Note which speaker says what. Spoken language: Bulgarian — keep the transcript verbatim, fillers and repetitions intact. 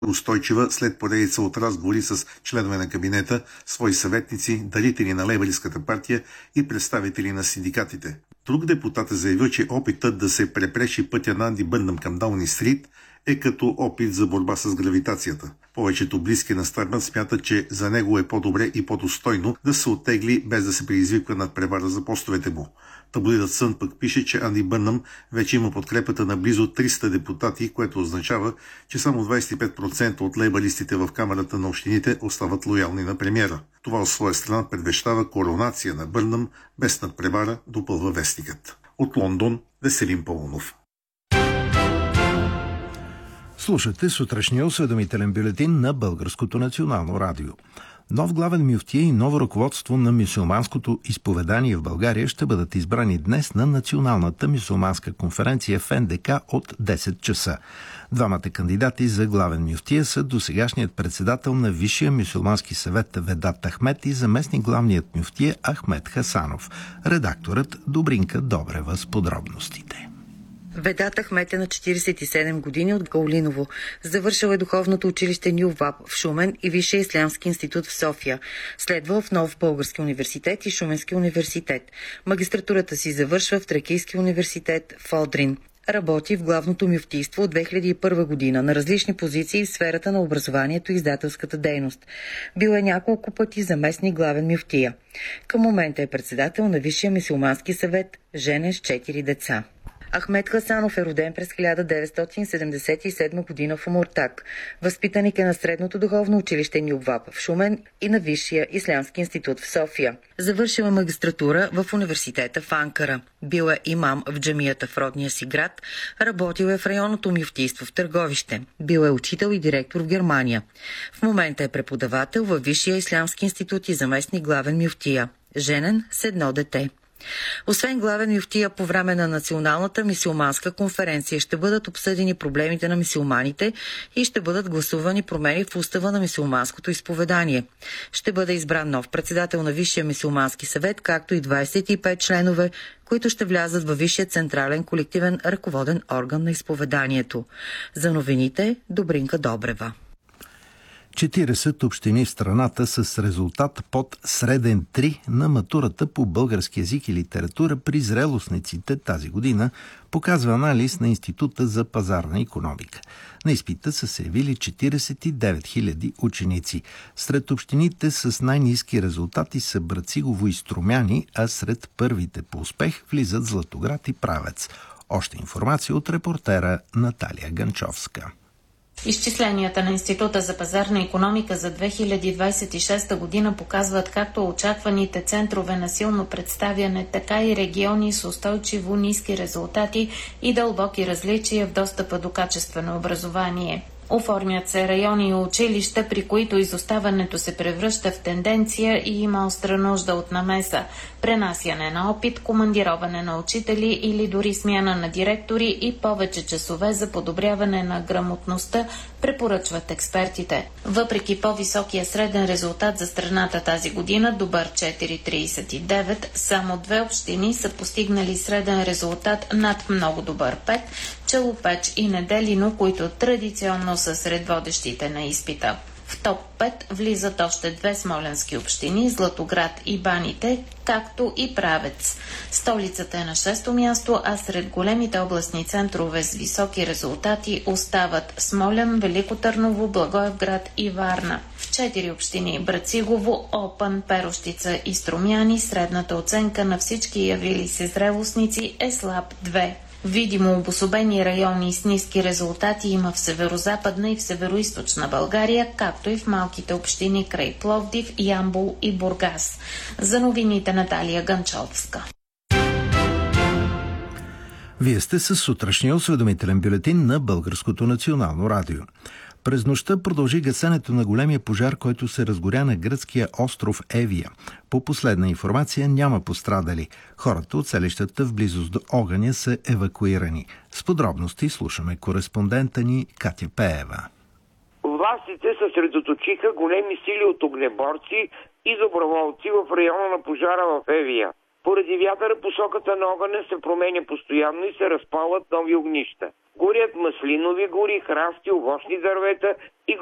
Speaker 1: устойчива след поредица от разговори с членове на кабинета, свои съветници, дарители на Лейбъристската партия и представители на синдикатите. Друг депутат е заявил, че опитът да се препреши пътя на Анди Бърнъм към Дауни Стрит е като опит за борба с гравитацията. Повечето близки на Старбън смятат, че за него е по-добре и по-достойно да се оттегли, без да се предизвиква надпревара за постовете му. Таблоидът Сън пък пише, че Анди Бърнъм вече има подкрепата на близо триста депутати, което означава, че само двадесет и пет процента от лейбъристите в Камарата на общините остават лоялни на премиера. Това от своя страна предвещава коронация на Бърнъм без надпревара, допълва вестникът. От Лондон, Веселин Паунов.
Speaker 2: Слушате сутрешния осведомителен бюлетин на Българското национално радио. Нов главен мюфтия и ново ръководство на мюсюлманското изповедание в България ще бъдат избрани днес на Националната мюсюлманска конференция в Ен Де Ка от десет часа. Двамата кандидати за главен мюфтия са досегашният председател на Висшия мюсюлмански съвет Ведат Ахмед и заместник главният мюфтия Ахмед Хасанов. Редакторът Добринка Добрева с подробностите.
Speaker 3: Ведат Ахмед е на четиридесет и седем години от Гаулиново. Завършил е духовното училище Ню Вап в Шумен и Висшия ислямски институт в София. Следвал в Нов български университет и Шуменски университет. Магистратурата си завършва в Тракийски университет в Одрин. Работи в главното мюфтийство от две хиляди и първа година на различни позиции в сферата на образованието и издателската дейност. Бил е няколко пъти заместник главен мюфтия. Към момента е председател на Висшия мюсюлмански съвет, женен с четири деца. Ахмед Хасанов е роден през хиляда деветстотин седемдесет и седма година в Омуртаг. Възпитаник е на Средното духовно училище Ню Вап в Шумен и на Висшия ислямски институт в София. Завършил е магистратура в университета в Анкара. Бил е имам в джамията в родния си град. Работил е в районното мюфтийство в Търговище. Бил е учител и директор в Германия. В момента е преподавател във Висшия ислямски институт и заместник главен мюфтия. Женен с едно дете. Освен главен мюфтия, по време на Националната мюсюлманска конференция ще бъдат обсъдени проблемите на мюсюлманите и ще бъдат гласувани промени в устава на мюсюлманското изповедание. Ще бъде избран нов председател на Висшия мюсюлмански съвет, както и двадесет и пет членове, които ще влязат във Висшия централен колективен ръководен орган на изповеданието. За новините Добринка Добрева.
Speaker 2: четиридесет общини в страната с резултат под среден три на матурата по български език и литература при зрелостниците тази година, показва анализ на Института за пазарна икономика. На изпита са се явили четиридесет и девет хиляди ученици. Сред общините с най-ниски резултати са Брацигово и Струмяни, а сред първите по успех влизат Златоград и Правец. Още информация от репортера Наталия Ганчовска.
Speaker 4: Изчисленията на Института за пазарна икономика за две хиляди двадесет и шеста година показват както очакваните центрове на силно представяне, така и региони с устойчиво ниски резултати и дълбоки различия в достъпа до качествено образование. Оформят се райони и училища, при които изоставането се превръща в тенденция и има остра нужда от намеса, пренасяне на опит, командироване на учители или дори смяна на директори и повече часове за подобряване на грамотността, препоръчват експертите. Въпреки по-високия среден резултат за страната тази година, добър четири цяло тридесет и девет, само две общини са постигнали среден резултат над много добър пет, Челопеч и Неделино, които традиционно са сред водещите на изпита. В топ пет влизат още две смолянски общини – Златоград и Баните, както и Правец. Столицата е на шесто място, а сред големите областни центрове с високи резултати остават Смолян, Велико Търново, Благоевград и Варна. В четири общини – Брацигово, Опън, Перощица и Струмяни, средната оценка на всички явили се зрелостници е слаб две. Видимо обособени райони с ниски резултати има в северозападна и в североизточна България, както и в малките общини край Пловдив, Ямбол и Бургас. За новините Наталия Ганчовска.
Speaker 2: Вие сте със сутрешния осведомителен бюлетин на Българското национално радио. През нощта продължи гасенето на големия пожар, който се разгоря на гръцкия остров Евия. По последна информация няма пострадали. Хората от селищата в близост до огъня са евакуирани. С подробности слушаме кореспондента ни Катя Пеева.
Speaker 5: Властите съсредоточиха големи сили от огнеборци и доброволци в района на пожара в Евия. Поради вятъра посоката на огъня се променя постоянно и се разпалват нови огнища. горят маслинови гори, храсти, овощни дървета и